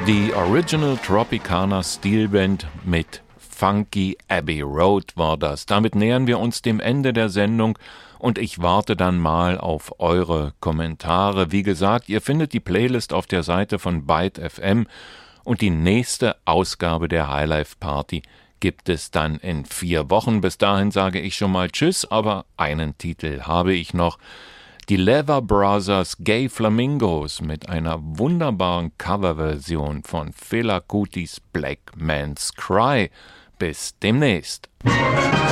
Die Original Tropicana Steelband mit Funky Abbey Road war das. Damit nähern wir uns dem Ende der Sendung und ich warte dann mal auf eure Kommentare. Wie gesagt, ihr findet die Playlist auf der Seite von Byte FM und die nächste Ausgabe der Highlife Party gibt es dann in 4 Wochen. Bis dahin sage ich schon mal Tschüss, aber einen Titel habe ich noch. Die Leather Brothers Gay Flamingos mit einer wunderbaren Coverversion von Fela Kutis Black Man's Cry. Bis demnächst.